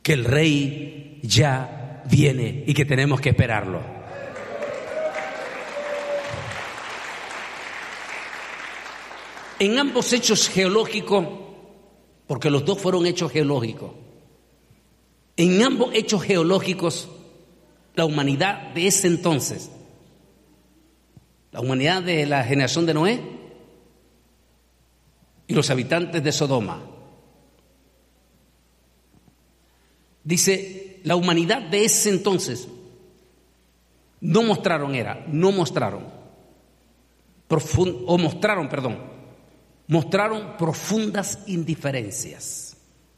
que el Rey ya viene y que tenemos que esperarlo. En ambos hechos geológicos, porque los dos fueron hechos geológicos, en ambos hechos geológicos, la humanidad de ese entonces, la humanidad de la generación de Noé y los habitantes de Sodoma, dice, la humanidad de ese entonces mostraron profundas indiferencias,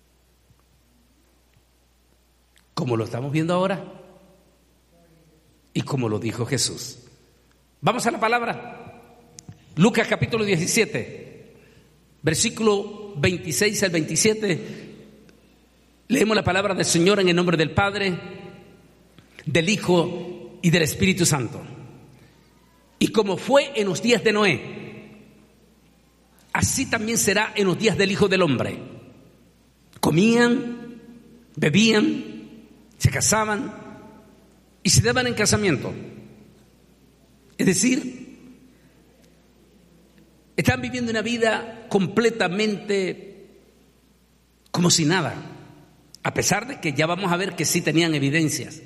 como lo estamos viendo ahora y como lo dijo Jesús. Vamos a la palabra. Lucas capítulo 17, versículo 26 al 27. Leemos la palabra del Señor en el nombre del Padre, del Hijo y del Espíritu Santo. Y como fue en los días de Noé, así también será en los días del Hijo del Hombre. Comían, bebían, se casaban y se daban en casamiento. Es decir, están viviendo una vida completamente como si nada, a pesar de que ya vamos a ver que sí tenían evidencias.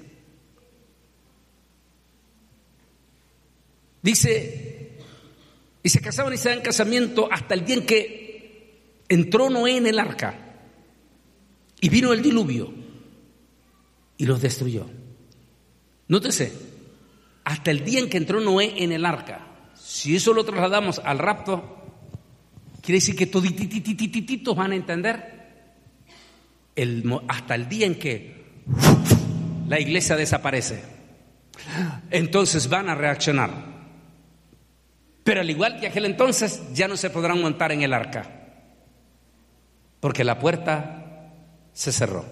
Dice, y se casaban y se daban casamiento hasta el día en que entró Noé en el arca y vino el diluvio y los destruyó. Nótese, hasta el día en que entró Noé en el arca. Si eso lo trasladamos al rapto, quiere decir que toditititititos van a entender hasta el día en que la iglesia desaparece. Entonces van a reaccionar. Pero al igual que aquel entonces, ya no se podrán montar en el arca, porque la puerta se cerró.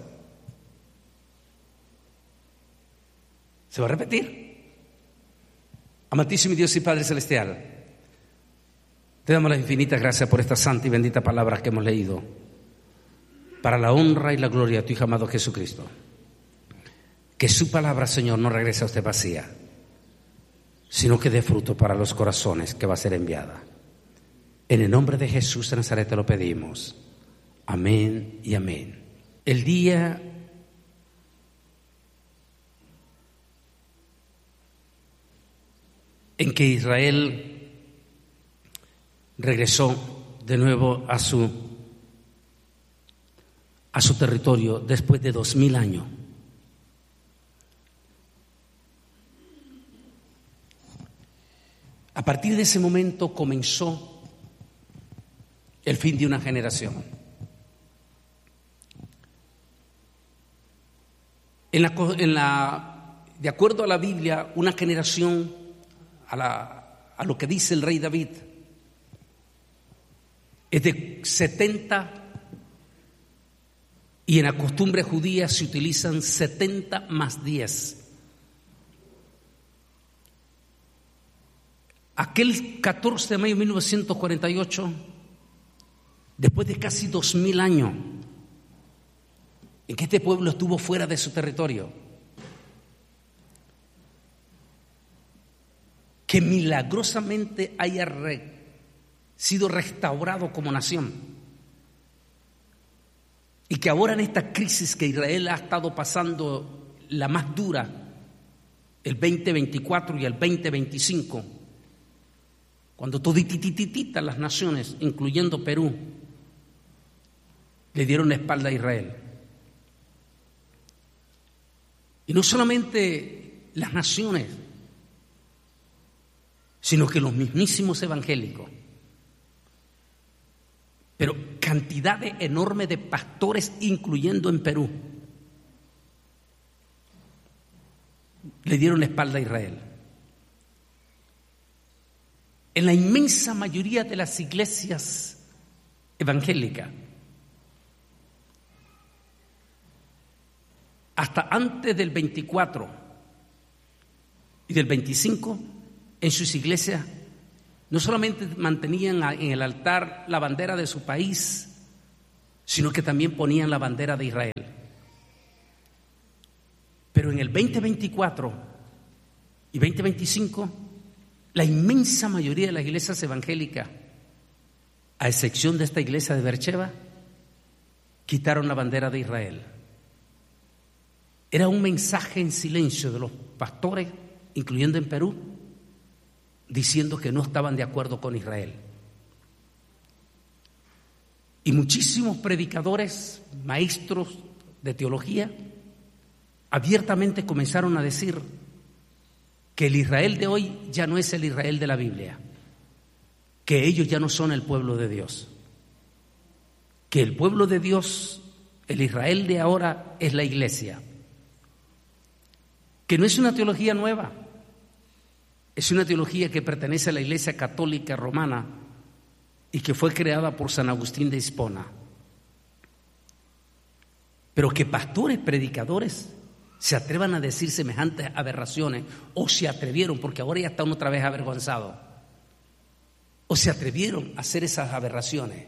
Se va a repetir. Amantísimo Dios y Padre Celestial, te damos las infinitas gracias por esta santa y bendita palabra que hemos leído, para la honra y la gloria de tu Hijo amado Jesucristo. Que su palabra, Señor, no regrese a usted vacía, sino que dé fruto para los corazones que va a ser enviada. En el nombre de Jesús de Nazaret te lo pedimos. Amén y amén. El día en que Israel regresó de nuevo a su territorio después de 2000 años, a partir de ese momento comenzó el fin de una generación. De acuerdo a la Biblia, una generación, a lo que dice el rey David, es de 70, y en la costumbre judía se utilizan 70 más 10. Aquel 14 de mayo de 1948, después de casi 2000 años en que este pueblo estuvo fuera de su territorio, que milagrosamente haya sido restaurado como nación, y que ahora en esta crisis que Israel ha estado pasando, la más dura, el 2024 y el 2025, cuando todititititas las naciones, incluyendo Perú, le dieron la espalda a Israel. Y no solamente las naciones, sino que los mismísimos evangélicos, pero cantidades enormes de pastores, incluyendo en Perú, le dieron la espalda a Israel. En la inmensa mayoría de las iglesias evangélicas, hasta antes del 24 y del 25, en sus iglesias no solamente mantenían en el altar la bandera de su país, sino que también ponían la bandera de Israel. Pero en el 2024 y 2025, la inmensa mayoría de las iglesias evangélicas, a excepción de esta iglesia de Beersheba, quitaron la bandera de Israel. Era un mensaje en silencio de los pastores, incluyendo en Perú, diciendo que no estaban de acuerdo con Israel. Y muchísimos predicadores, maestros de teología, abiertamente comenzaron a decir que el Israel de hoy ya no es el Israel de la Biblia, que ellos ya no son el pueblo de Dios, que el pueblo de Dios, el Israel de ahora, es la iglesia, que no es una teología nueva, es una teología que pertenece a la Iglesia Católica Romana y que fue creada por San Agustín de Hipona. Pero que pastores, predicadores se atrevan a decir semejantes aberraciones, o se atrevieron, porque ahora ya está uno otra vez avergonzado, o se atrevieron a hacer esas aberraciones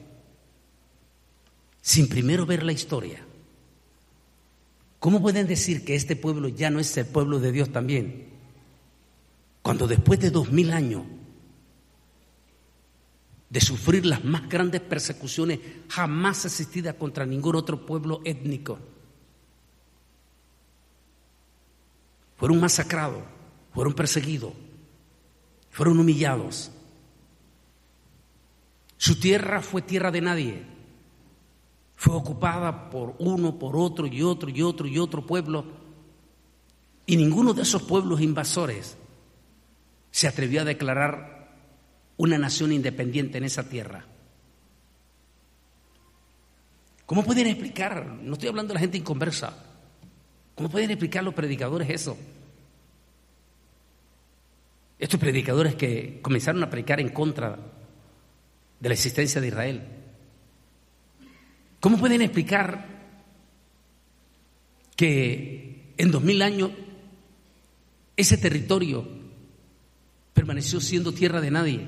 sin primero ver la historia. ¿Cómo pueden decir que este pueblo ya no es el pueblo de Dios también? Cuando después de 2000 años de sufrir las más grandes persecuciones jamás asistidas contra ningún otro pueblo étnico, fueron masacrados, fueron perseguidos, fueron humillados. Su tierra fue tierra de nadie, fue ocupada por uno, por otro y otro y otro y otro pueblo, y ninguno de esos pueblos invasores se atrevió a declarar una nación independiente en esa tierra. ¿Cómo pueden explicar? No estoy hablando de la gente inconversa. ¿Cómo pueden explicar los predicadores eso? Estos predicadores que comenzaron a predicar en contra de la existencia de Israel. ¿Cómo pueden explicar que en 2000 años ese territorio permaneció siendo tierra de nadie,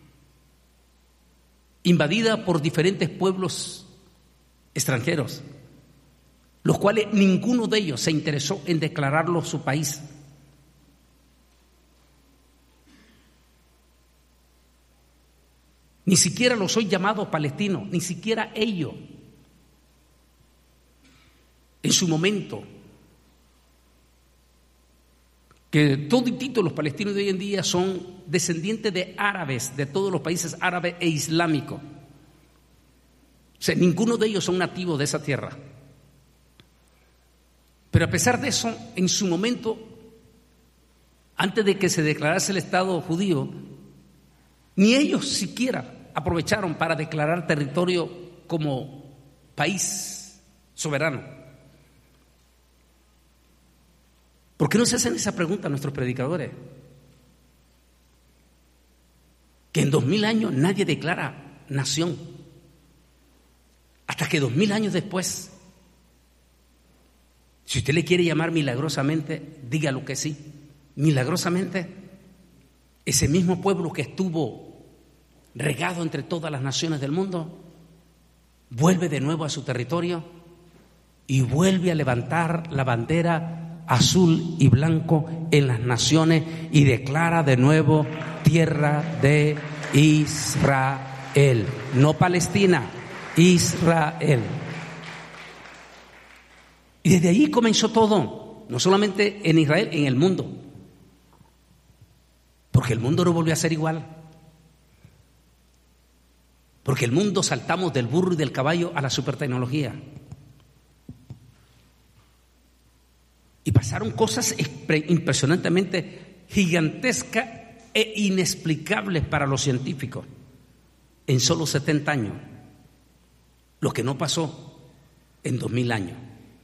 invadida por diferentes pueblos extranjeros, los cuales ninguno de ellos se interesó en declararlo su país? Ni siquiera los hoy llamados palestinos, ni siquiera ellos, en su momento, que todititos los palestinos de hoy en día son descendientes de árabes, de todos los países árabes e islámicos. O sea, ninguno de ellos son nativos de esa tierra. Pero a pesar de eso, en su momento, antes de que se declarase el Estado judío, ni ellos siquiera aprovecharon para declarar territorio como país soberano. ¿Por qué no se hacen esa pregunta a nuestros predicadores? Que en 2000 años nadie declara nación, hasta que 2000 años después, si usted le quiere llamar milagrosamente, dígalo que sí. Milagrosamente, ese mismo pueblo que estuvo regado entre todas las naciones del mundo vuelve de nuevo a su territorio y vuelve a levantar la bandera azul y blanco en las naciones y declara de nuevo tierra de Israel, no Palestina, Israel. Y desde allí comenzó todo, no solamente en Israel, en el mundo, porque el mundo no volvió a ser igual, porque el mundo saltamos del burro y del caballo a la supertecnología. Y pasaron cosas impresionantemente gigantescas e inexplicables para los científicos en solo 70 años, lo que no pasó en 2000 años.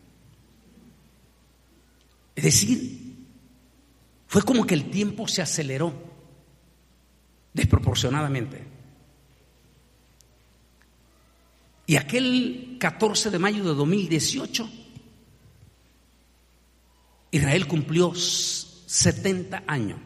Es decir, fue como que el tiempo se aceleró desproporcionadamente. Y aquel 14 de mayo de 2018, Israel cumplió 70 años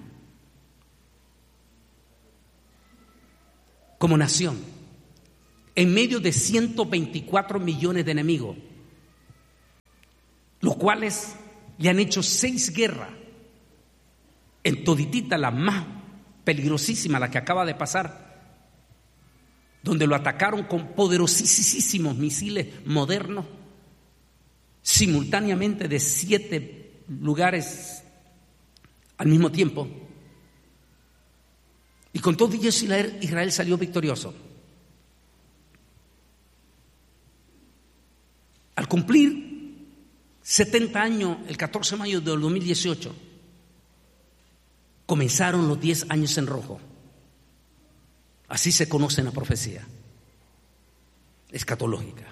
como nación, en medio de 124 millones de enemigos, los cuales le han hecho 6 guerras, en toditita la más peligrosísima, la que acaba de pasar, donde lo atacaron con poderosísimos misiles modernos, simultáneamente de 7 lugares al mismo tiempo. Y con todo ello Israel salió victorioso. Al cumplir 70 años, el 14 de mayo del 2018, comenzaron los 10 años en rojo. Así se conoce en la profecía escatológica.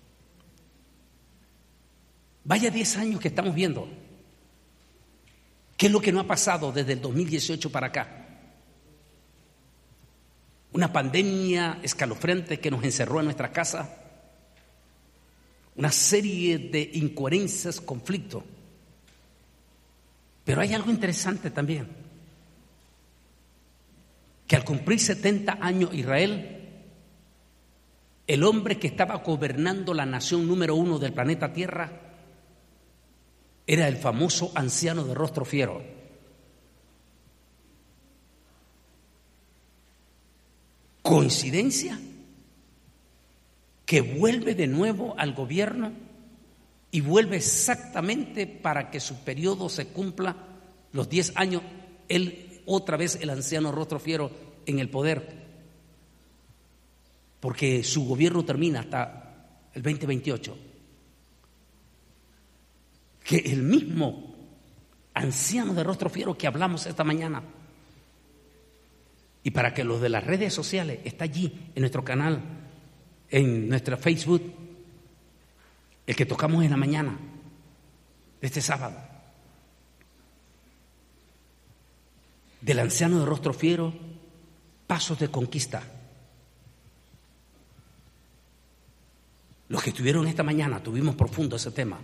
Vaya 10 años que estamos viendo. ¿Qué es lo que no ha pasado desde el 2018 para acá? Una pandemia escalofriante que nos encerró en nuestra casa, una serie de incoherencias, conflictos. Pero hay algo interesante también, que al cumplir 70 años Israel, el hombre que estaba gobernando la nación número 1 del planeta Tierra era el famoso anciano de rostro fiero. ¿Coincidencia? Que vuelve de nuevo al gobierno y vuelve exactamente para que su periodo se cumpla los 10 años, él otra vez el anciano rostro fiero en el poder, porque su gobierno termina hasta el 2028. Que el mismo anciano de rostro fiero que hablamos esta mañana, y para que los de las redes sociales, está allí en nuestro canal, en nuestra Facebook, el que tocamos en la mañana de este sábado, del anciano de rostro fiero, pasos de conquista. Los que estuvieron esta mañana, tuvimos profundo ese tema.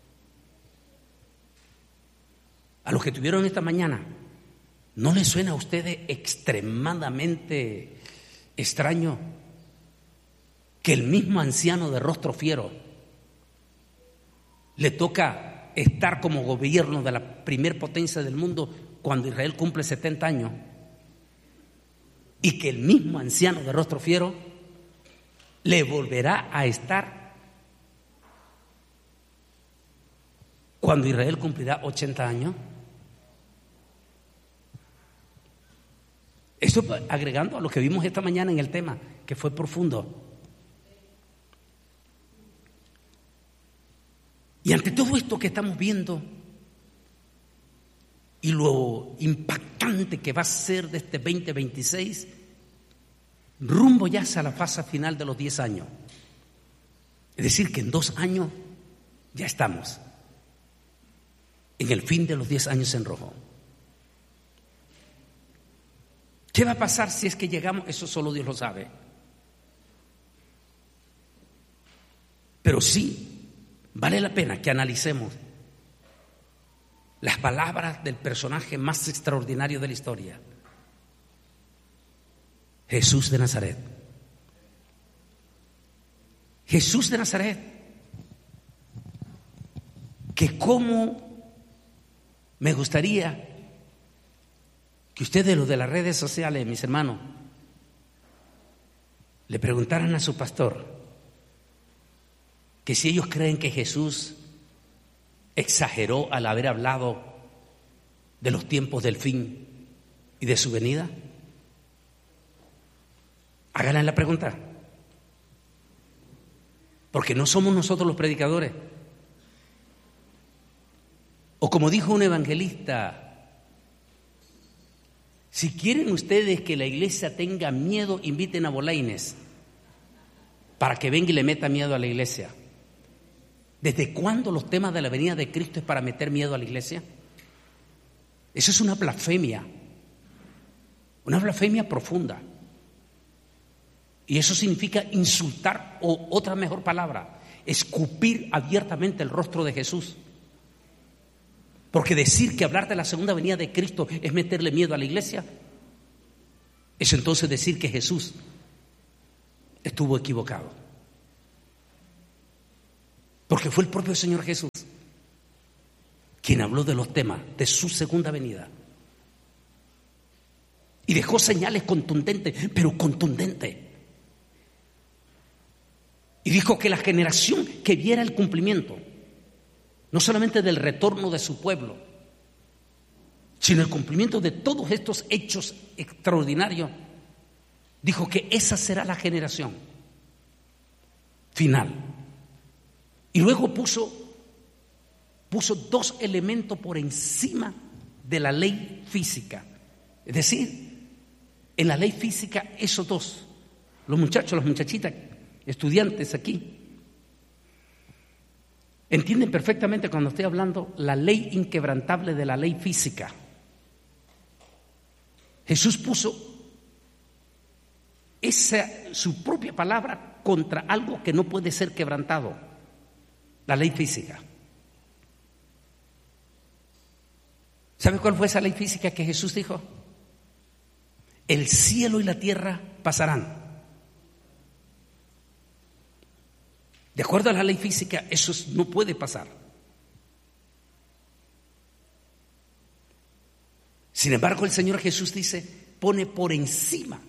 A los que estuvieron esta mañana, ¿no les suena a ustedes extremadamente extraño que el mismo anciano de rostro fiero le toca estar como gobierno de la primer potencia del mundo cuando Israel cumple 70 años, y que el mismo anciano de rostro fiero le volverá a estar cuando Israel cumplirá 80 años? Esto agregando a lo que vimos esta mañana en el tema, que fue profundo. Y ante todo esto que estamos viendo y lo impactante que va a ser de este 2026, rumbo ya hacia la fase final de los 10 años. Es decir, que en 2 años ya estamos en el fin de los 10 años en rojo. ¿Qué va a pasar si es que llegamos? Eso solo Dios lo sabe. Pero sí, vale la pena que analicemos las palabras del personaje más extraordinario de la historia, Jesús de Nazaret. Jesús de Nazaret, que cómo me gustaría que ustedes, los de las redes sociales, mis hermanos, le preguntaran a su pastor que si ellos creen que Jesús exageró al haber hablado de los tiempos del fin y de su venida. Háganle la pregunta, porque no somos nosotros los predicadores. O como dijo un evangelista, si quieren ustedes que la iglesia tenga miedo, inviten a Bolaines para que venga y le meta miedo a la iglesia. ¿Desde cuándo los temas de la venida de Cristo es para meter miedo a la iglesia? Eso es una blasfemia profunda. Y eso significa insultar, o otra mejor palabra, escupir abiertamente el rostro de Jesús. Porque decir que hablar de la segunda venida de Cristo es meterle miedo a la iglesia, es entonces decir que Jesús estuvo equivocado. Porque fue el propio Señor Jesús quien habló de los temas de su segunda venida. Y dejó señales contundentes, pero contundentes. Y dijo que la generación que viera el cumplimiento, no solamente del retorno de su pueblo, sino el cumplimiento de todos estos hechos extraordinarios, dijo que esa será la generación final. Y luego puso dos elementos por encima de la ley física. Es decir, en la ley física esos dos, los muchachos, las muchachitas, estudiantes aquí, entienden perfectamente cuando estoy hablando la ley inquebrantable de la ley física. Jesús puso su propia palabra contra algo que no puede ser quebrantado, la ley física. ¿Sabe cuál fue esa ley física que Jesús dijo? El cielo y la tierra pasarán. De acuerdo a la ley física, eso no puede pasar. Sin embargo, el Señor Jesús dice, pone por encima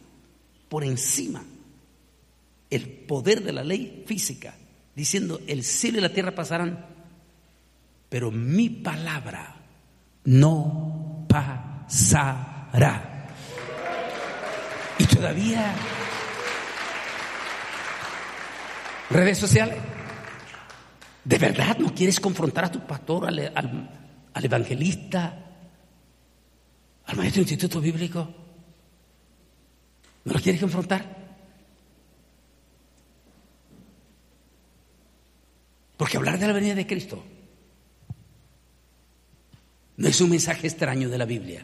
el poder de la ley física, diciendo, el cielo y la tierra pasarán, pero mi palabra no pasará. Y todavía redes sociales, ¿de verdad no quieres confrontar a tu pastor, al evangelista, al maestro del instituto bíblico? ¿No lo quieres confrontar? Porque hablar de la venida de Cristo no es un mensaje extraño de la Biblia.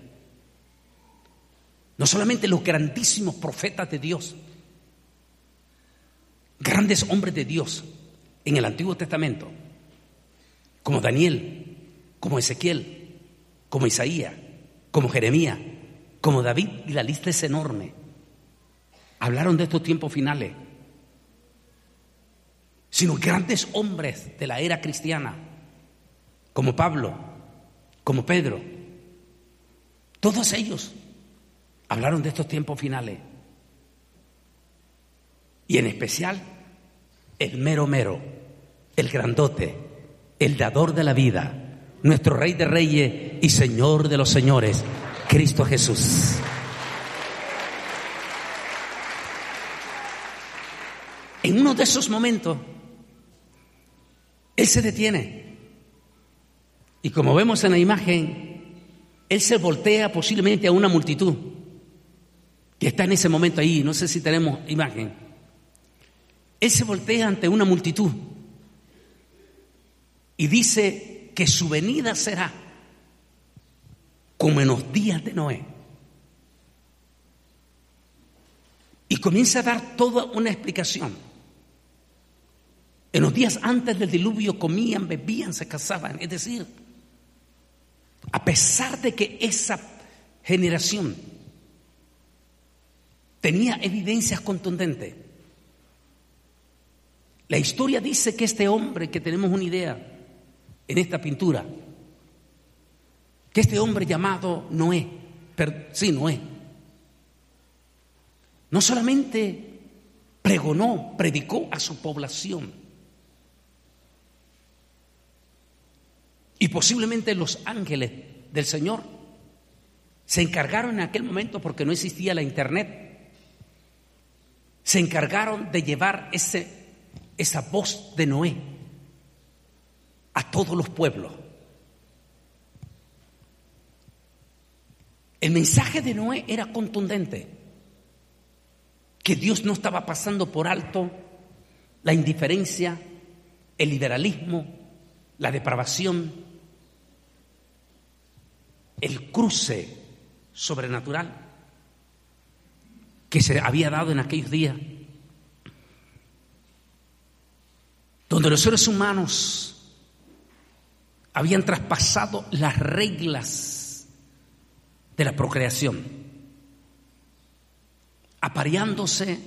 No solamente los grandísimos profetas de Dios, grandes hombres de Dios en el Antiguo Testamento, como Daniel, como Ezequiel, como Isaías, como Jeremías, como David, y la lista es enorme, hablaron de estos tiempos finales, sino grandes hombres de la era cristiana, como Pablo, como Pedro, todos ellos hablaron de estos tiempos finales. Y en especial el mero, el grandote, el dador de la vida, nuestro Rey de Reyes y Señor de los Señores, Cristo Jesús. En uno de esos momentos, Él se detiene. Y como vemos en la imagen, Él se voltea posiblemente a una multitud que está en ese momento ahí. No sé si tenemos imagen. Él se voltea ante una multitud y dice que su venida será como en los días de Noé. Y comienza a dar toda una explicación. En los días antes del diluvio comían, bebían, se casaban. Es decir, a pesar de que esa generación tenía evidencias contundentes, la historia dice que este hombre, que tenemos una idea en esta pintura, que este hombre llamado Noé, Noé, no solamente predicó a su población, y posiblemente los ángeles del Señor se encargaron en aquel momento, porque no existía la internet, se encargaron de llevar esa voz de Noé a todos los pueblos. El mensaje de Noé era contundente, que Dios no estaba pasando por alto la indiferencia, el liberalismo, la depravación, el cruce sobrenatural que se había dado en aquellos días, donde los seres humanos habían traspasado las reglas de la procreación, apareándose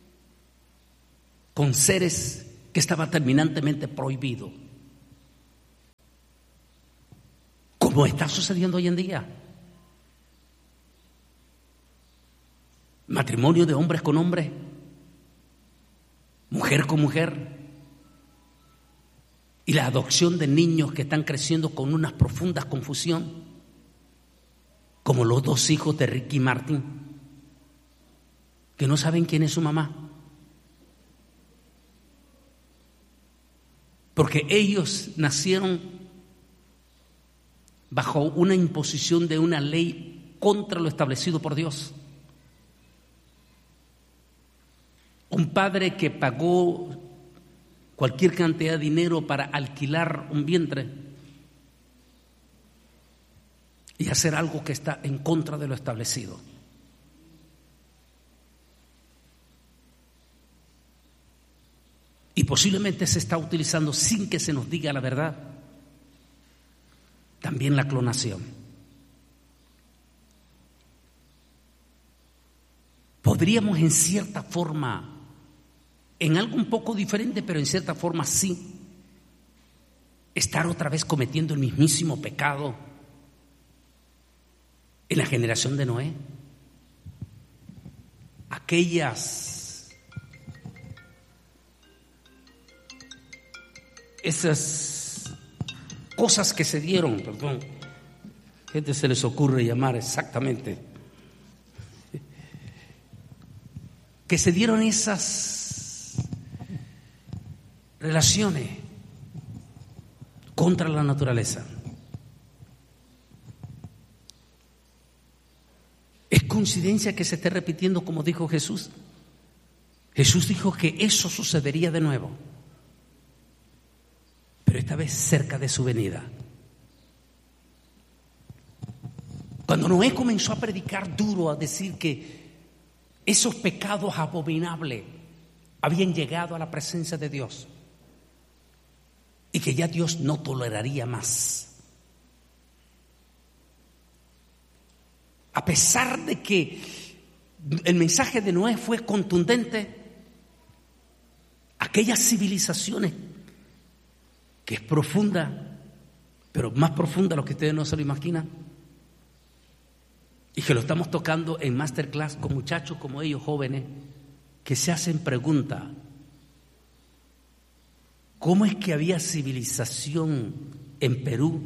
con seres que estaban terminantemente prohibidos. como está sucediendo hoy en día. Matrimonio de hombres con hombres, mujer con mujer, y la adopción de niños que están creciendo con una profunda confusión, como los dos hijos de Ricky Martin, que no saben quién es su mamá, porque ellos nacieron bajo una imposición de una ley contra lo establecido por Dios. Un padre que pagó cualquier cantidad de dinero para alquilar un vientre y hacer algo que está en contra de lo establecido. Y posiblemente se está utilizando, sin que se nos diga la verdad, también la clonación. Podríamos en cierta forma, en algo un poco diferente, pero en cierta forma sí, estar otra vez cometiendo el mismísimo pecado en la generación de Noé. Esas cosas que se dieron, gente se les ocurre llamar exactamente, que se dieron esas relaciones contra la naturaleza. ¿Es coincidencia que se esté repitiendo como dijo Jesús? Jesús dijo que eso sucedería de nuevo, pero esta vez cerca de su venida. Cuando Noé comenzó a predicar duro, a decir que esos pecados abominables habían llegado a la presencia de Dios y que ya Dios no toleraría más, a pesar de que el mensaje de Noé fue contundente, aquellas civilizaciones que es profunda, pero más profunda de lo que ustedes no se lo imaginan, y que lo estamos tocando en masterclass con muchachos como ellos, jóvenes, que se hacen preguntas: ¿cómo es que había civilización en Perú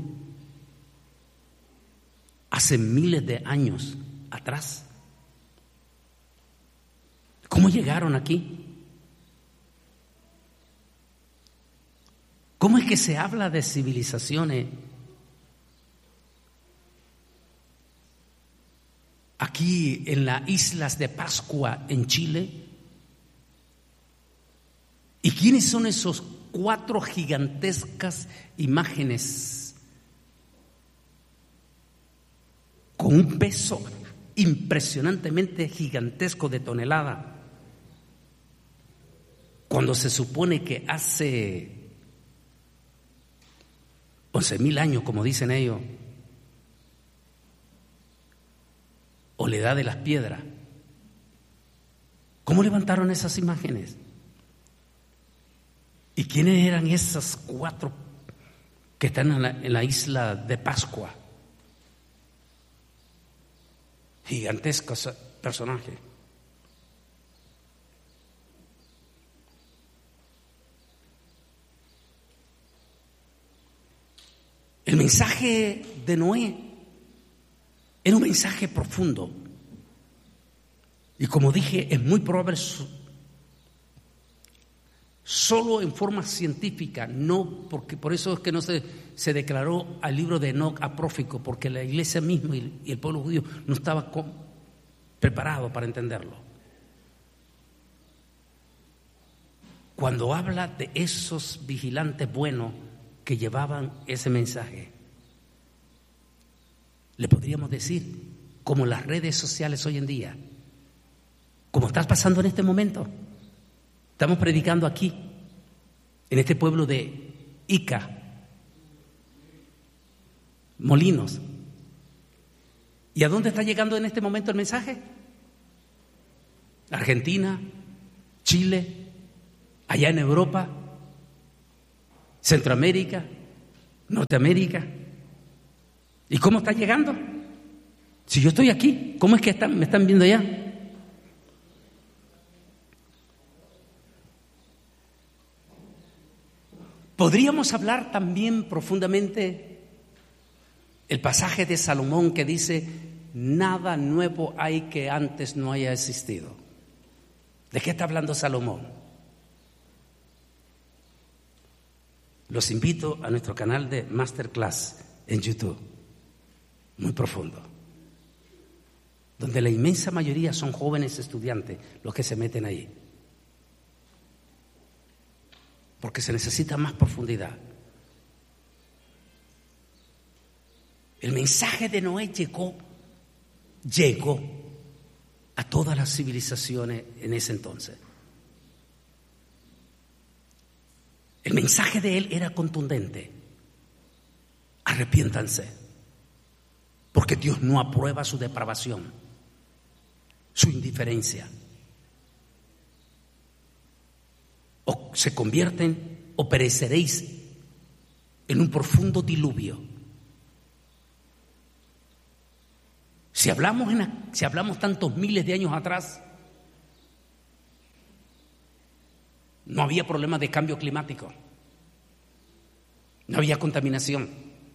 hace miles de años atrás? ¿Cómo llegaron aquí? ¿Cómo es que se habla de civilizaciones aquí en las islas de Pascua en Chile? ¿Y quiénes son esos 4 gigantescas imágenes con un peso impresionantemente gigantesco de tonelada, cuando se supone que hace 11,000 años, como dicen ellos, o la edad de las piedras? ¿Cómo levantaron esas imágenes? ¿Y quiénes eran esas 4 que están en la isla de Pascua? Gigantescos personajes. El mensaje de Noé era un mensaje profundo. Y como dije, es muy probable, solo en forma científica, no porque por eso es que no se declaró al libro de Enoc apócrifo, porque la iglesia misma y el pueblo judío no estaba preparado para entenderlo. Cuando habla de esos vigilantes buenos que llevaban ese mensaje, le podríamos decir, como las redes sociales hoy en día, como está pasando en este momento. Estamos predicando aquí, en este pueblo de Ica, Molinos. ¿Y a dónde está llegando en este momento el mensaje? Argentina, Chile, allá en Europa, Centroamérica, Norteamérica. ¿Y cómo está llegando? Si yo estoy aquí, ¿cómo es que me están viendo allá? Podríamos hablar también profundamente el pasaje de Salomón que dice: nada nuevo hay que antes no haya existido. ¿De qué está hablando Salomón? Los invito a nuestro canal de Masterclass en YouTube, muy profundo, donde la inmensa mayoría son jóvenes estudiantes los que se meten ahí, porque se necesita más profundidad. El mensaje de Noé llegó a todas las civilizaciones en ese entonces. El mensaje de él era contundente: arrepiéntanse, porque Dios no aprueba su depravación, su indiferencia. O se convierten o pereceréis en un profundo diluvio. Si hablamos tantos miles de años atrás, no había problema de cambio climático, no había contaminación,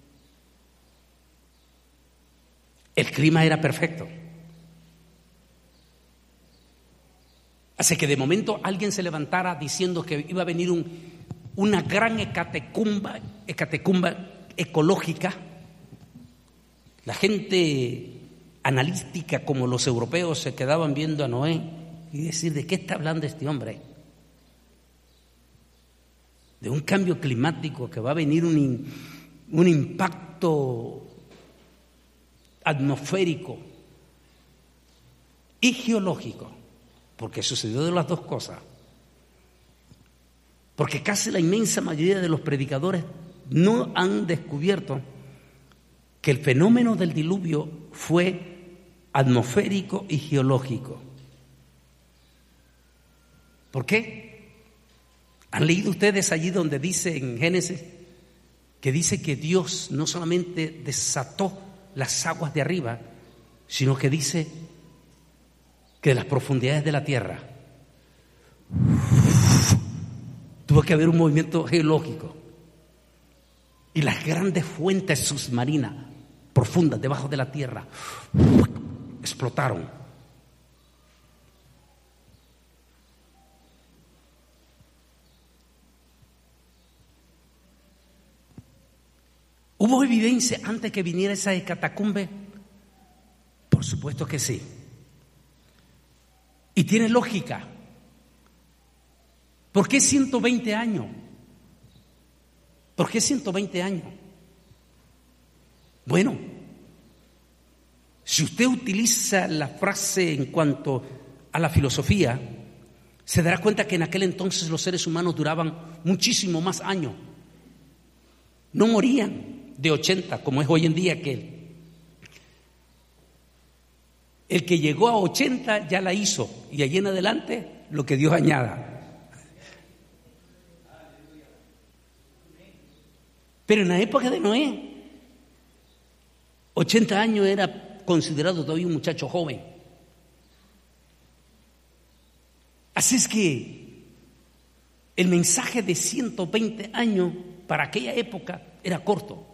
el clima era perfecto. Así que de momento alguien se levantara diciendo que iba a venir una gran hecatecumba ecológica, la gente analítica como los europeos se quedaban viendo a Noé y decir: ¿de qué está hablando este hombre? De un cambio climático, que va a venir un impacto atmosférico y geológico, porque sucedió de las dos cosas. Porque casi la inmensa mayoría de los predicadores no han descubierto que el fenómeno del diluvio fue atmosférico y geológico. ¿Por qué? ¿Han leído ustedes allí donde dice en Génesis que dice que Dios no solamente desató las aguas de arriba, sino que dice que de las profundidades de la tierra tuvo que haber un movimiento geológico y las grandes fuentes submarinas profundas debajo de la tierra explotaron? ¿Hubo evidencia antes que viniera esa hecatombe? Por supuesto que sí. Y tiene lógica. ¿Por qué 120 años? ¿Por qué 120 años? Bueno, si usted utiliza la frase en cuanto a la filosofía, se dará cuenta que en aquel entonces los seres humanos duraban muchísimo más años. No morían de 80, como es hoy en día, que el que llegó a 80 ya la hizo, y allí en adelante lo que Dios añada. Pero en la época de Noé, 80 años era considerado todavía un muchacho joven. Así es que el mensaje de 120 años para aquella época era corto.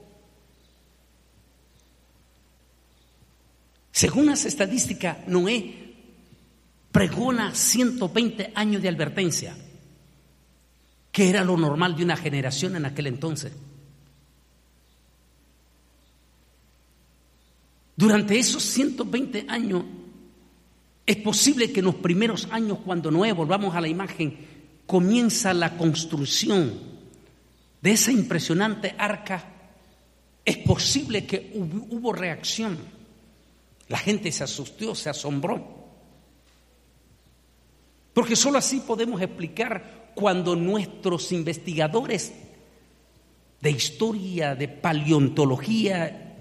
Según las estadísticas, Noé pregona 120 años de advertencia, que era lo normal de una generación en aquel entonces. Durante esos 120 años, es posible que en los primeros años, cuando Noé, volvamos a la imagen, comienza la construcción de esa impresionante arca, es posible que hubo reacción. La gente se asustó, se asombró. Porque solo así podemos explicar cuando nuestros investigadores de historia, de paleontología,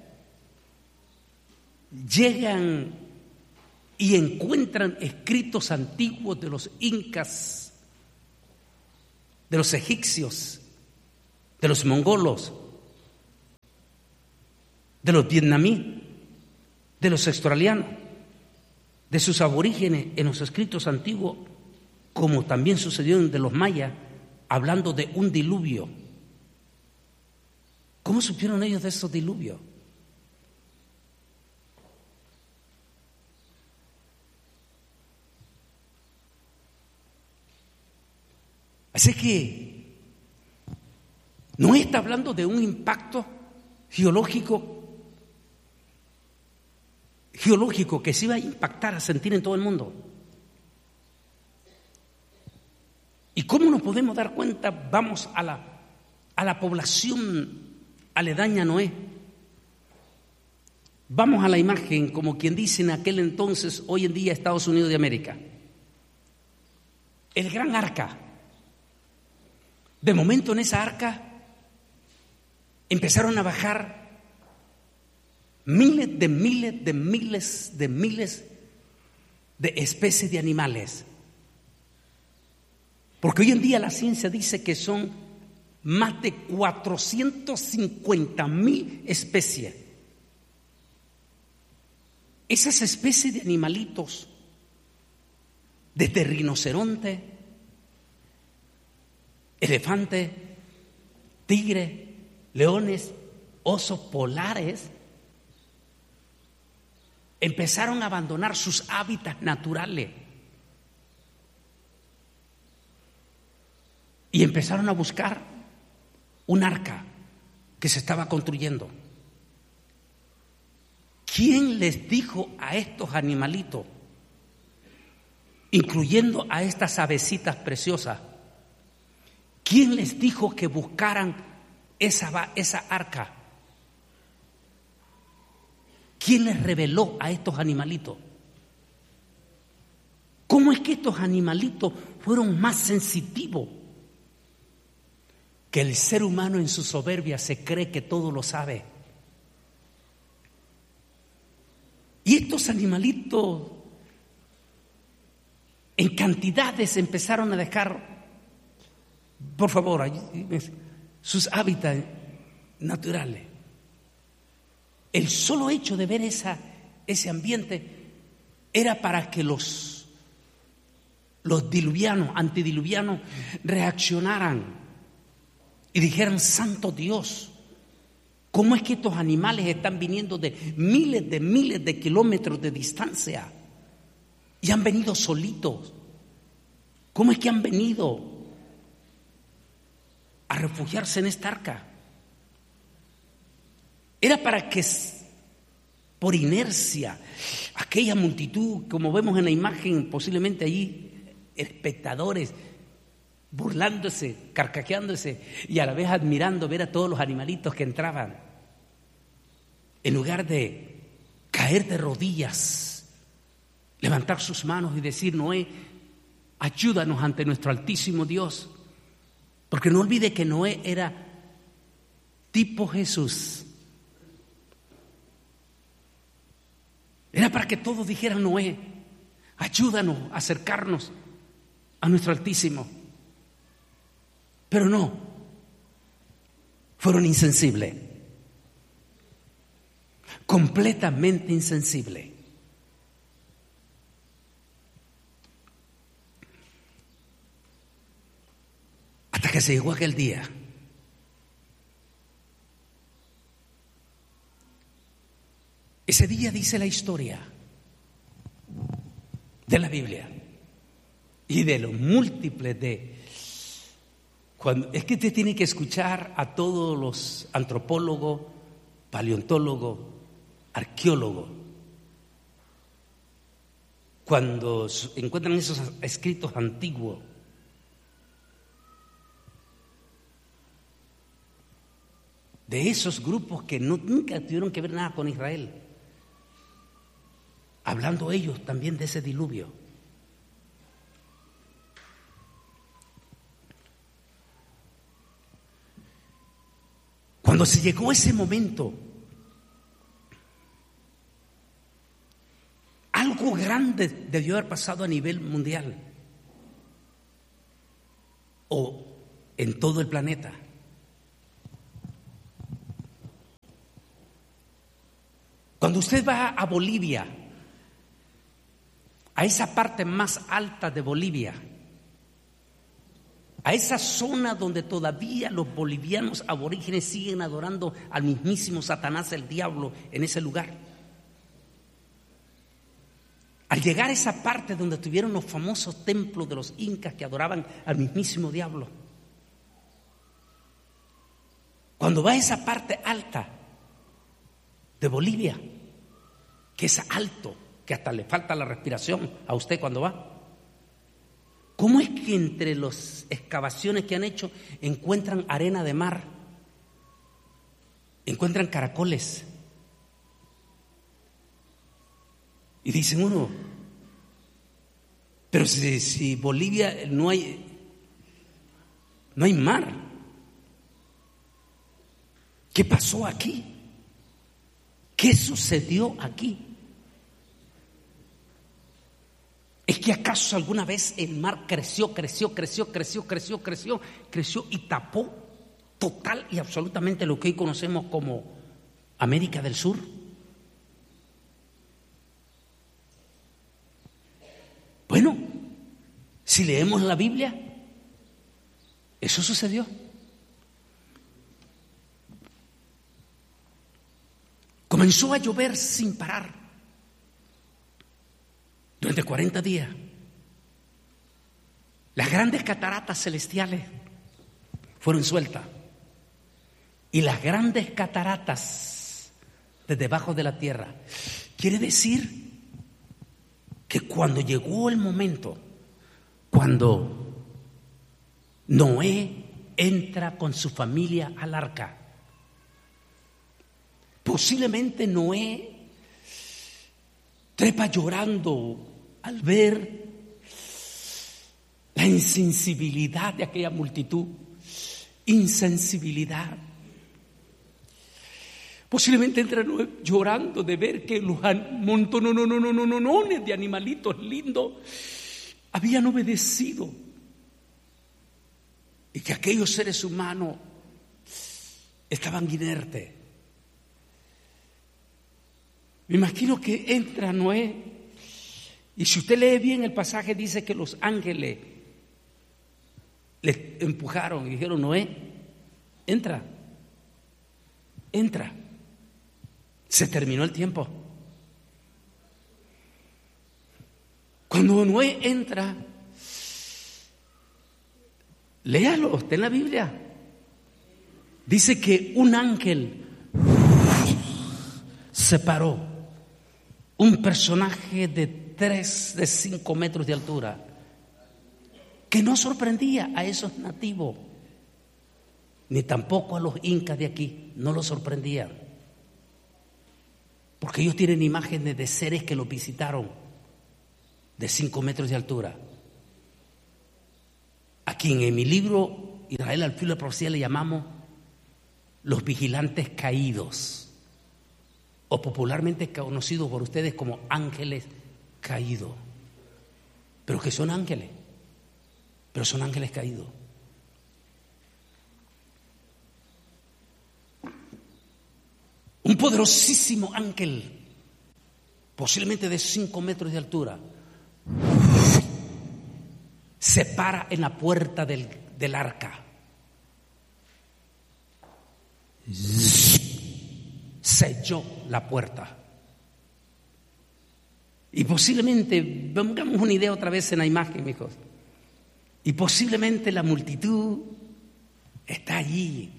llegan y encuentran escritos antiguos de los incas, de los egipcios, de los mongolos, de los vietnamíes, de los australianos, de sus aborígenes en los escritos antiguos, como también sucedió de los mayas, hablando de un diluvio. ¿Cómo supieron ellos de esos diluvios? Así que Noé está hablando de un impacto geológico que se iba a impactar, a sentir en todo el mundo. ¿Y cómo nos podemos dar cuenta? Vamos a la población aledaña a Noé. Vamos a la imagen, como quien dice en aquel entonces, hoy en día Estados Unidos de América. El gran arca. De momento en esa arca empezaron a bajar miles de especies de animales. Porque hoy en día la ciencia dice que son más de 450,000 especies. Esas especies de animalitos, desde rinoceronte, elefante, tigre, leones, osos polares, empezaron a abandonar sus hábitats naturales y empezaron a buscar un arca que se estaba construyendo. ¿Quién les dijo a estos animalitos, incluyendo a estas avecitas preciosas, quién les dijo que buscaran esa arca? ¿Quién les reveló a estos animalitos? ¿Cómo es que estos animalitos fueron más sensitivos que el ser humano en su soberbia se cree que todo lo sabe? Y estos animalitos en cantidades empezaron a dejar, por favor, sus hábitats naturales. El solo hecho de ver ese ambiente era para que los antediluvianos reaccionaran y dijeran: santo Dios, ¿cómo es que estos animales están viniendo de miles de kilómetros de distancia y han venido solitos? ¿Cómo es que han venido a refugiarse en esta arca? Era para que, por inercia, aquella multitud, como vemos en la imagen, posiblemente allí espectadores burlándose, carcajeándose y a la vez admirando ver a todos los animalitos que entraban, en lugar de caer de rodillas, levantar sus manos y decir: Noé, ayúdanos ante nuestro altísimo Dios. Porque no olvide que Noé era tipo Jesús. Era para que todos dijeran: Noé, ayúdanos a acercarnos a nuestro Altísimo. Pero no, fueron insensibles, completamente insensibles. Hasta que se llegó aquel día. Ese día dice la historia de la Biblia y de los múltiples es que usted tiene que escuchar a todos los antropólogos, paleontólogos, arqueólogos, cuando encuentran esos escritos antiguos, de esos grupos que nunca tuvieron que ver nada con Israel, hablando ellos también de ese diluvio. Cuando se llegó ese momento, algo grande debió haber pasado a nivel mundial o en todo el planeta. Cuando usted va a Bolivia, a esa parte más alta de Bolivia, a esa zona donde todavía los bolivianos aborígenes siguen adorando al mismísimo Satanás, el diablo, en ese lugar. Al llegar a esa parte donde tuvieron los famosos templos de los incas que adoraban al mismísimo diablo, cuando va a esa parte alta de Bolivia, que es alto, que hasta le falta la respiración a usted cuando va, ¿cómo es que entre las excavaciones que han hecho encuentran arena de mar, encuentran caracoles? Y dicen uno, pero si Bolivia no hay mar, ¿qué pasó aquí? ¿Qué sucedió aquí? ¿Es que acaso alguna vez el mar creció y tapó total y absolutamente lo que hoy conocemos como América del Sur? Bueno, si leemos la Biblia, eso sucedió. Comenzó a llover sin parar durante 40 días. Las grandes cataratas celestiales fueron sueltas. Y las grandes cataratas de debajo de la tierra. Quiere decir que cuando llegó el momento, cuando Noé entra con su familia al arca, posiblemente Noé trepa llorando al ver la insensibilidad de aquella multitud, insensibilidad. Posiblemente entra Noé llorando de ver que los montones de animalitos lindos habían obedecido y que aquellos seres humanos estaban inertes. Me imagino que entra Noé, y si usted lee bien el pasaje, dice que los ángeles le empujaron y dijeron: Noé, entra. Se terminó el tiempo. Cuando Noé entra, léalo, está en la Biblia. Dice que un ángel se paró. Un personaje de 5 metros de altura, que no sorprendía a esos nativos, ni tampoco a los incas de aquí, no los sorprendían, porque ellos tienen imágenes de seres que los visitaron de 5 metros de altura. A quien en mi libro Israel al filo de la profecía le llamamos los vigilantes caídos, o popularmente conocidos por ustedes como ángeles caídos, pero que son ángeles, pero son ángeles caídos. Un poderosísimo ángel, posiblemente de 5 metros de altura, se para en la puerta del arca. Selló la puerta. Y posiblemente, pongamos una idea otra vez en la imagen, mijos, y posiblemente la multitud está allí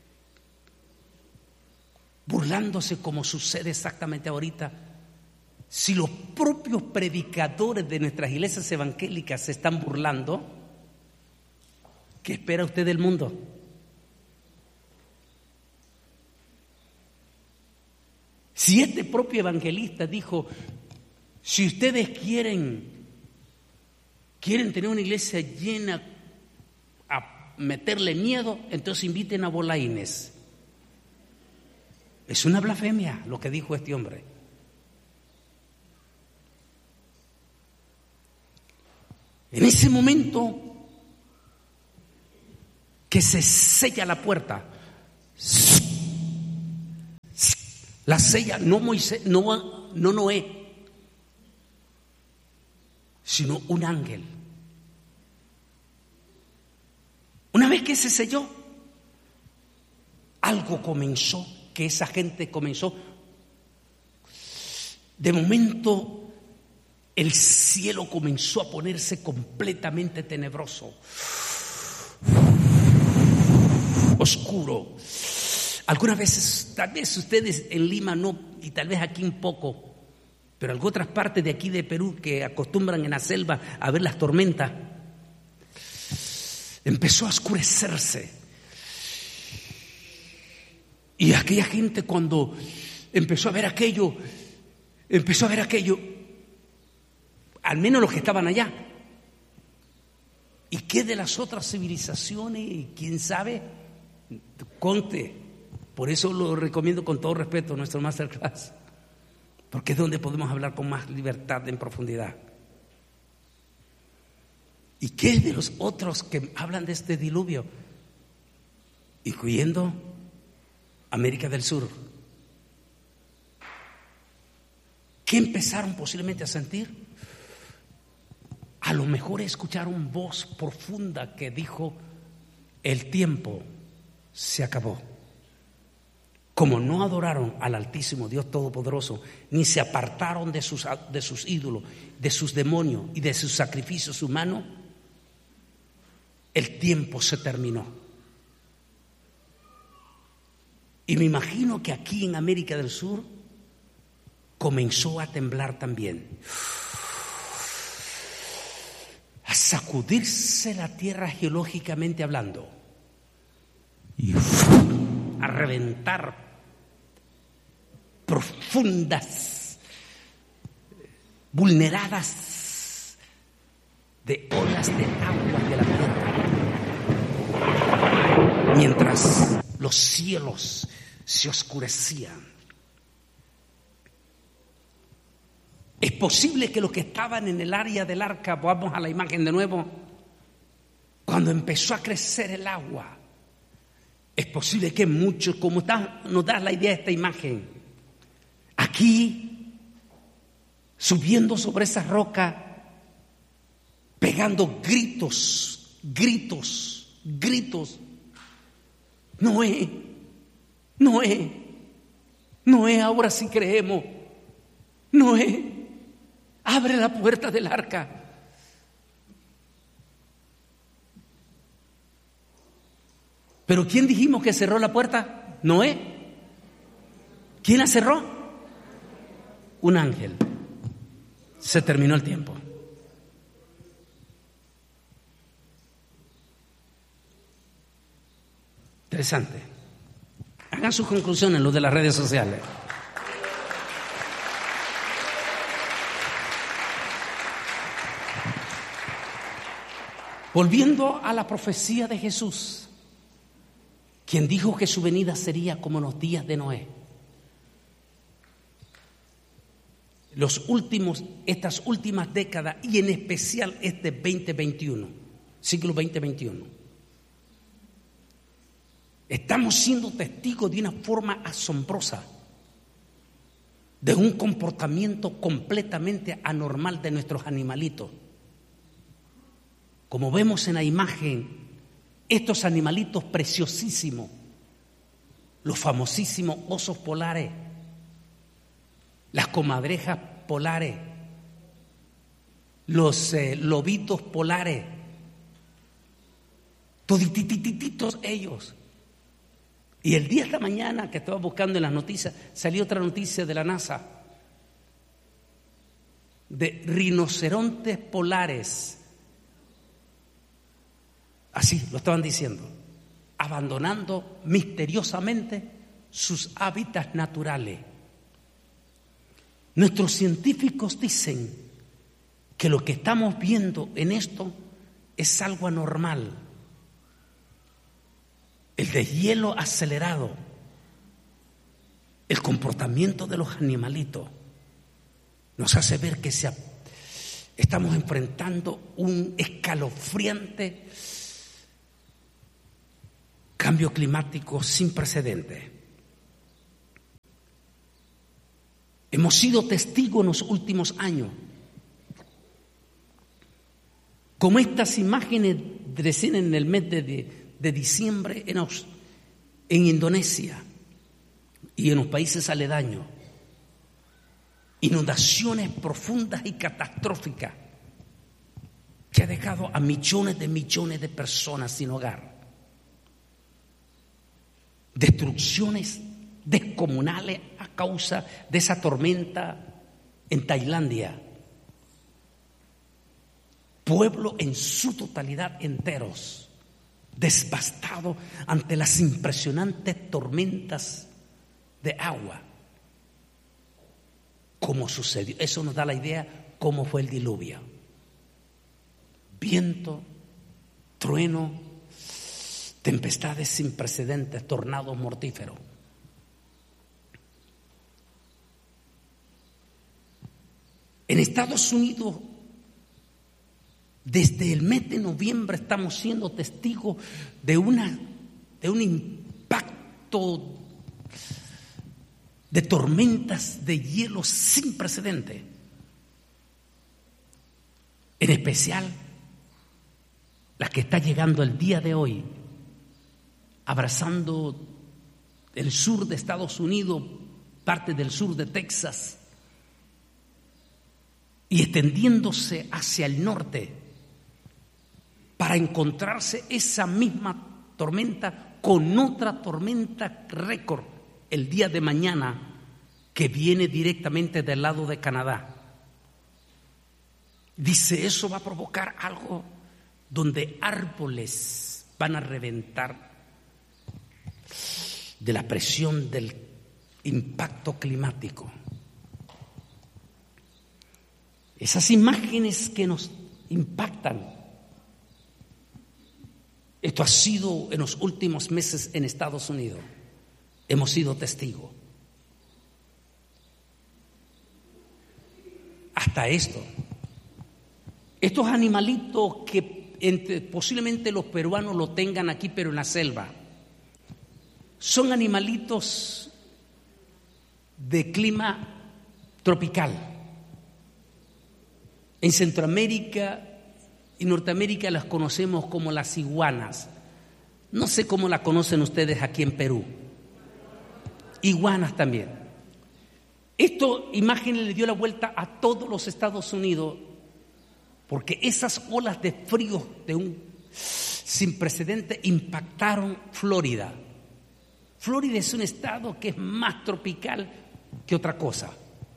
burlándose, como sucede exactamente ahorita. Si los propios predicadores de nuestras iglesias evangélicas se están burlando, ¿qué espera usted del mundo? Si este propio evangelista dijo: si ustedes quieren tener una iglesia llena, a meterle miedo, entonces inviten a Bolaínes. Es una blasfemia lo que dijo este hombre. En ese momento que se sella la puerta, La sella, no Moisés, no Noé, sino un ángel. Una vez que se selló, algo comenzó, que esa gente comenzó. De momento, el cielo comenzó a ponerse completamente tenebroso, oscuro. Algunas veces, tal vez ustedes en Lima no, y tal vez aquí un poco, pero en otras partes de aquí de Perú que acostumbran en la selva a ver las tormentas, empezó a oscurecerse. Y aquella gente, cuando empezó a ver aquello, al menos los que estaban allá. ¿Y qué de las otras civilizaciones? ¿Quién sabe? Conte. Por eso lo recomiendo con todo respeto, nuestro masterclass, porque es donde podemos hablar con más libertad en profundidad. ¿Y qué de los otros que hablan de este diluvio? Incluyendo América del Sur. ¿Qué empezaron posiblemente a sentir? A lo mejor escucharon voz profunda que dijo: el tiempo se acabó. Como no adoraron al Altísimo Dios Todopoderoso, ni se apartaron de sus ídolos, de sus demonios y de sus sacrificios humanos, el tiempo se terminó. Y me imagino que aquí en América del Sur comenzó a temblar también, a sacudirse la tierra geológicamente hablando y a reventar profundas, vulneradas de olas de agua de la tierra, mientras los cielos se oscurecían. Es posible que los que estaban en el área del arca, vamos a la imagen de nuevo, cuando empezó a crecer el agua, es posible que muchos, como nos da la idea de esta imagen, aquí, subiendo sobre esa roca, pegando gritos, Noé, ahora sí creemos. Noé, abre la puerta del arca. Pero ¿quién dijimos que cerró la puerta? Noé. ¿Quién la cerró? Un ángel. Se terminó el tiempo. Interesante. Hagan sus conclusiones los de las redes sociales. Volviendo a la profecía de Jesús, quien dijo que su venida sería como en los días de Noé. Estas últimas décadas, y en especial este 2021, siglo 2021, estamos siendo testigos de una forma asombrosa de un comportamiento completamente anormal de nuestros animalitos. Como vemos en la imagen, estos animalitos preciosísimos, los famosísimos osos polares, las comadrejas polares, los lobitos polares, todititititos ellos. Y el día de la mañana que estaba buscando en las noticias, salió otra noticia de la NASA, de rinocerontes polares. Así lo estaban diciendo, abandonando misteriosamente sus hábitats naturales. Nuestros científicos dicen que lo que estamos viendo en esto es algo anormal. El deshielo acelerado, el comportamiento de los animalitos, nos hace ver que estamos enfrentando un escalofriante cambio climático sin precedentes. Hemos sido testigos en los últimos años. Como estas imágenes recién en el mes de diciembre en Indonesia y en los países aledaños. Inundaciones profundas y catastróficas que ha dejado a millones de personas sin hogar. Destrucciones descomunales a causa de esa tormenta en Tailandia. Pueblo en su totalidad enteros, devastados ante las impresionantes tormentas de agua. ¿Cómo sucedió? Eso nos da la idea cómo fue el diluvio. Viento, trueno, tempestades sin precedentes, tornados mortíferos. En Estados Unidos, desde el mes de noviembre estamos siendo testigos de un impacto de tormentas de hielo sin precedentes. En especial, la que está llegando el día de hoy, abrazando el sur de Estados Unidos, parte del sur de Texas, y extendiéndose hacia el norte, para encontrarse esa misma tormenta con otra tormenta récord el día de mañana, que viene directamente del lado de Canadá. Dice, eso va a provocar algo donde árboles van a reventar de la presión del impacto climático. Esas imágenes que nos impactan. Esto ha sido en los últimos meses en Estados Unidos. Hemos sido testigos. Hasta esto. Estos animalitos que posiblemente los peruanos lo tengan aquí, pero en la selva, son animalitos de clima tropical. En Centroamérica y Norteamérica las conocemos como las iguanas. No sé cómo la conocen ustedes aquí en Perú. Iguanas también. Esto, imagen le dio la vuelta a todos los Estados Unidos, porque esas olas de frío sin precedente impactaron Florida. Florida es un estado que es más tropical que otra cosa.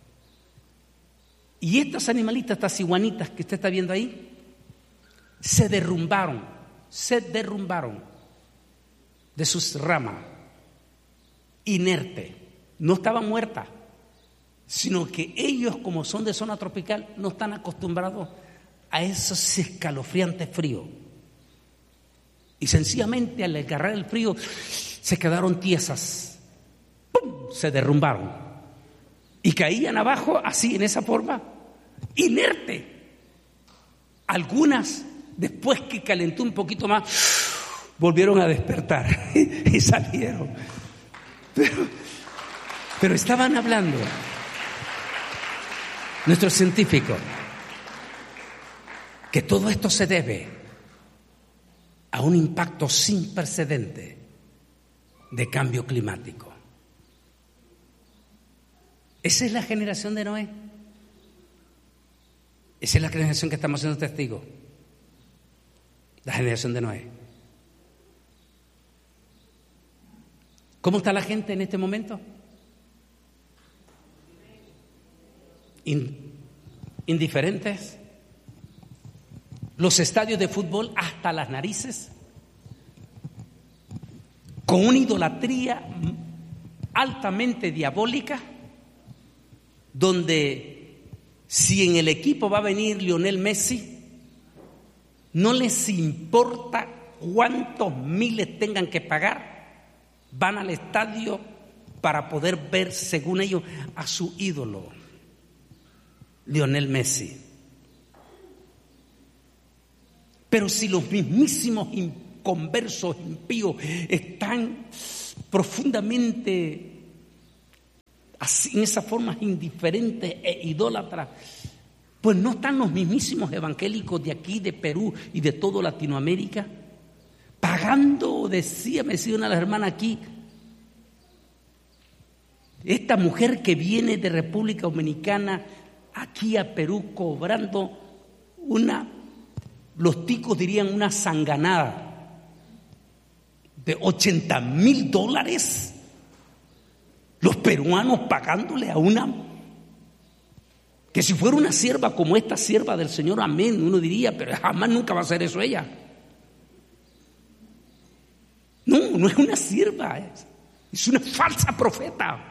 Y estos animalitos, estas iguanitas que usted está viendo ahí, se derrumbaron de sus ramas, inerte. No estaban muertas, sino que ellos, como son de zona tropical, no están acostumbrados a esos escalofriantes fríos. Y sencillamente al agarrar el frío se quedaron tiesas. ¡Pum! Se derrumbaron. Y caían abajo así, en esa forma, inerte. Algunas, después que calentó un poquito más, volvieron a despertar y salieron. Pero estaban hablando nuestros científicos que todo esto se debe a un impacto sin precedente de cambio climático. Esa es la generación de Noé. Esa es la generación que estamos siendo testigos. La generación de Noé. ¿Cómo está la gente en este momento? Indiferentes. Los estadios de fútbol hasta las narices, con una idolatría altamente diabólica, donde si en el equipo va a venir Lionel Messi, no les importa cuántos miles tengan que pagar, van al estadio para poder ver, según ellos, a su ídolo, Lionel Messi. Pero si los mismísimos inconversos, impíos, están profundamente así, en esa forma indiferente e idólatra, pues no están los mismísimos evangélicos de aquí, de Perú y de toda Latinoamérica, pagando, me decía una de las hermanas aquí, esta mujer que viene de República Dominicana aquí a Perú cobrando los ticos dirían una sanganada de $80,000, los peruanos pagándole a una, que si fuera una sierva como esta sierva del Señor, amén, uno diría, pero jamás nunca va a hacer eso ella. No es una sierva, es una falsa profeta.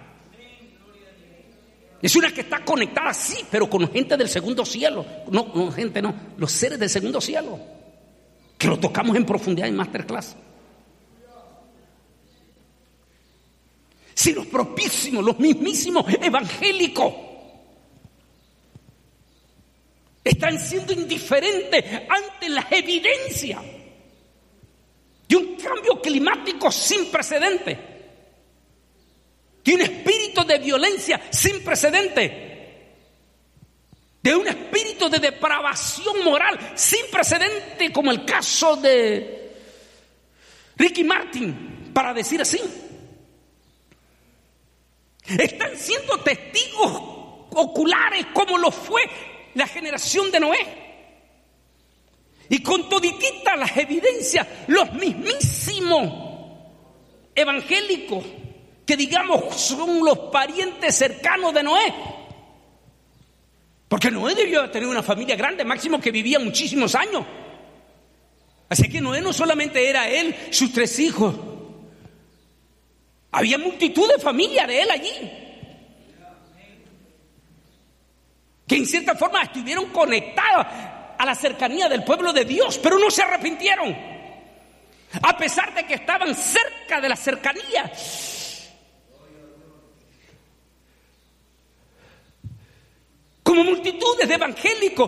Es una que está conectada, sí, pero con gente del segundo cielo. No, los seres del segundo cielo, que lo tocamos en profundidad en Masterclass. Si los propísimos, los mismísimos evangélicos están siendo indiferentes ante la evidencia de un cambio climático sin precedentes, de un espíritu de violencia sin precedente, de un espíritu de depravación moral sin precedente, como el caso de Ricky Martin, para decir así. Están siendo testigos oculares como lo fue la generación de Noé. Y con toditita las evidencias, los mismísimos evangélicos, que digamos son los parientes cercanos de Noé, porque Noé debió tener una familia grande, máximo que vivía muchísimos años. Así que Noé no solamente era él, sus 3 hijos, había multitud de familias de él allí, que en cierta forma estuvieron conectados a la cercanía del pueblo de Dios, pero no se arrepintieron, a pesar de que estaban cerca de la cercanía. Como multitudes de evangélicos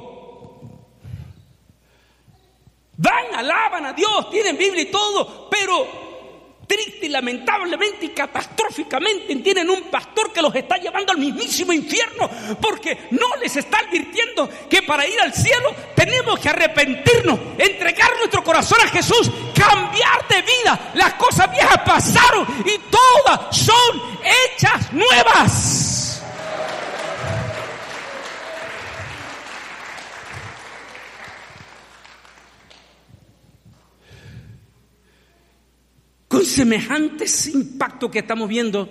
van, alaban a Dios, tienen Biblia y todo, pero triste y lamentablemente y catastróficamente tienen un pastor que los está llevando al mismísimo infierno, porque no les está advirtiendo que para ir al cielo tenemos que arrepentirnos, entregar nuestro corazón a Jesús, cambiar de vida. Las cosas viejas pasaron y todas son hechas nuevas. Con semejantes impactos que estamos viendo,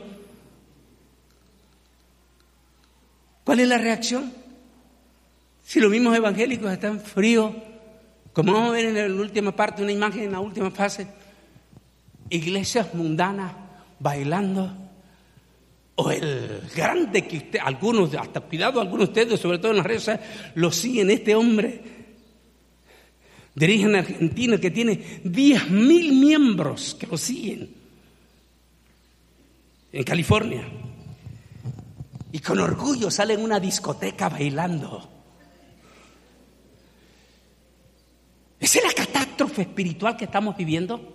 ¿cuál es la reacción? Si los mismos evangélicos están fríos, como vamos a ver en la última parte, una imagen en la última fase, iglesias mundanas bailando, o el grande que usted, algunos, hasta cuidado, algunos de ustedes, sobre todo en las redes sociales, lo siguen, este hombre de origen argentino que tiene 10,000 miembros que lo siguen en California, y con orgullo sale en una discoteca bailando. ¿Esa es la catástrofe espiritual que estamos viviendo?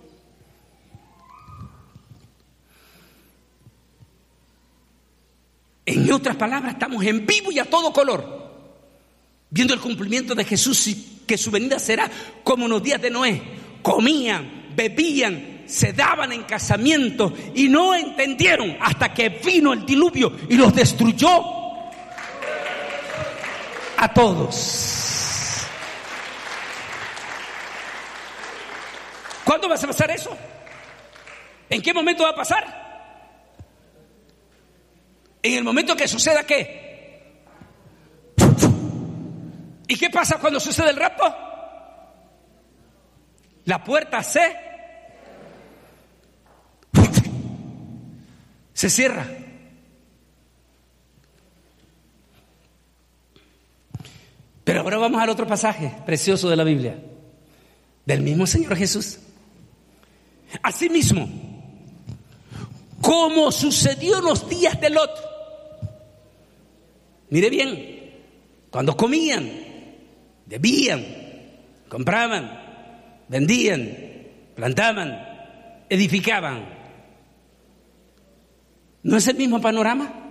En otras palabras, estamos en vivo y a todo color, viendo el cumplimiento de Jesús, y que su venida será como en los días de Noé. Comían, bebían, se daban en casamiento y no entendieron hasta que vino el diluvio y los destruyó a todos. ¿Cuándo va a pasar eso? ¿En qué momento va a pasar? En el momento que suceda ¿qué? ¿Y qué pasa cuando sucede el rapto? La puerta se cierra. Pero ahora vamos al otro pasaje precioso de la Biblia, del mismo Señor Jesús. Asimismo, como sucedió en los días de Lot. Mire bien, cuando comían, bebían, compraban, vendían, plantaban, edificaban. ¿No es el mismo panorama?